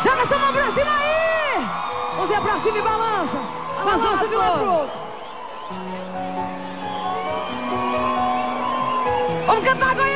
Joga essa mão pra cima aí. Você pra cima e balança. Balança de um lado pro outro. Vamos cantar, Goiânia.